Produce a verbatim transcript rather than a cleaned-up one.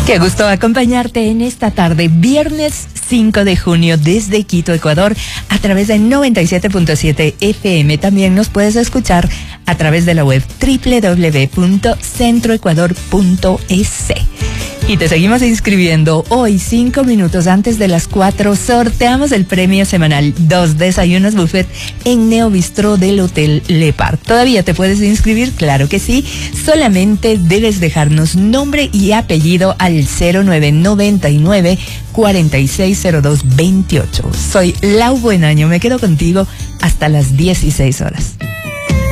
Qué gusto acompañarte en esta tarde, viernes cinco de junio, desde Quito, Ecuador, a través de noventa y siete punto siete F M. También nos puedes escuchar a través de la web doble u doble u doble u punto centroecuador punto es. Y te seguimos inscribiendo. Hoy, cinco minutos antes de las cuatro, sorteamos el premio semanal, dos desayunos buffet en Neo Bistro del Hotel Lepar. ¿Todavía te puedes inscribir? Claro que sí. Solamente debes dejarnos nombre y apellido al cero nueve noventa y nueve, cuarenta y seis cero dos veintiocho. Soy Lau Buenaño. Me quedo contigo hasta las dieciséis horas.